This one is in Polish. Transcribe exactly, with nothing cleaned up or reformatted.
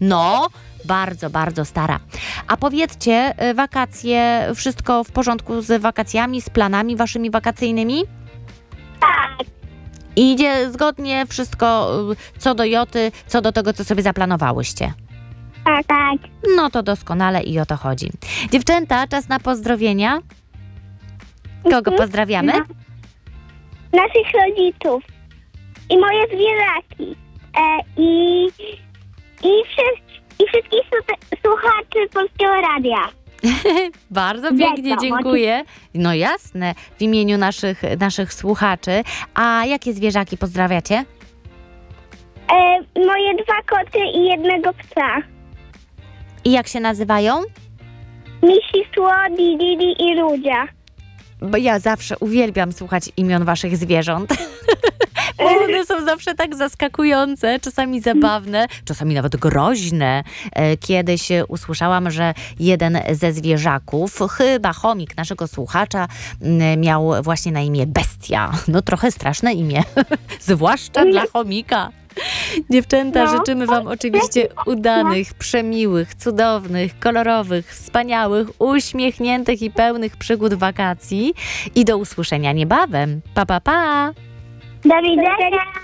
No, bardzo, bardzo stara. A powiedzcie, y, wakacje, wszystko w porządku z wakacjami, z planami waszymi wakacyjnymi? Tak. Idzie zgodnie wszystko y, co do joty, co do tego, co sobie zaplanowałyście. Tak, tak. No to doskonale i o to chodzi. Dziewczęta, czas na pozdrowienia. Kogo Mhm. pozdrawiamy? No. Naszych rodziców. I moje zwierzaki. E, I, i, wszy- i wszystkich su- słuchaczy Polskiego Radia. Bardzo pięknie Wiadomo. dziękuję. No jasne, w imieniu naszych, naszych słuchaczy. A jakie zwierzaki pozdrawiacie? E, moje dwa koty i jednego psa. I jak się nazywają? Misi, Słodi, Didi i Rudzia. Bo ja zawsze uwielbiam słuchać imion waszych zwierząt. Bo one są zawsze tak zaskakujące, czasami zabawne, czasami nawet groźne. E, Kiedyś e, usłyszałam, że jeden ze zwierzaków, chyba chomik naszego słuchacza, m, miał właśnie na imię Bestia. No trochę straszne imię, zwłaszcza dla chomika. Dziewczęta, No. życzymy wam oczywiście udanych, przemiłych, cudownych, kolorowych, wspaniałych, uśmiechniętych i pełnych przygód wakacji. I do usłyszenia niebawem. Pa, pa, pa! Do widzenia.